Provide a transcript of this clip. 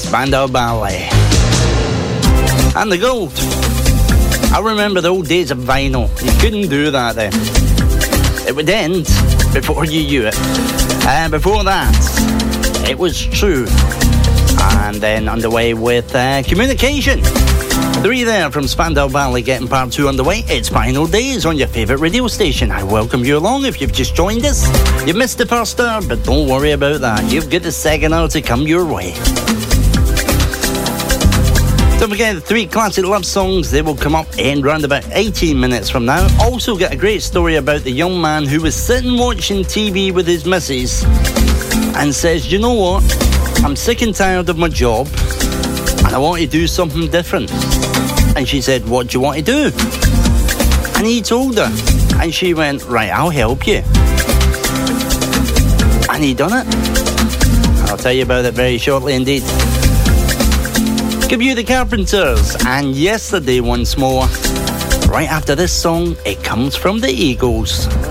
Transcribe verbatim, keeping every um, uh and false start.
Spandau Ballet. And the gold. I remember the old days of vinyl. You couldn't do that then. It would end before you knew it. And before that, it was True. And then underway with uh, Communication. Three there from Spandau Ballet getting part two underway. It's Final Days on your favourite radio station. I welcome you along if you've just joined us. You missed the first hour, but don't worry about that. You've got the second hour to come your way. Don't forget the three classic love songs. They will come up in round about eighteen minutes from now. Also got a great story about the young man who was sitting watching T V with his missus and says, you know what? I'm sick and tired of my job and I want to do something different. And she said, what do you want to do? And he told her. And she went, right, I'll help you. And he done it. I'll tell you about it very shortly indeed. Give you the Carpenters and Yesterday once more. Right after this song, it comes from the Eagles.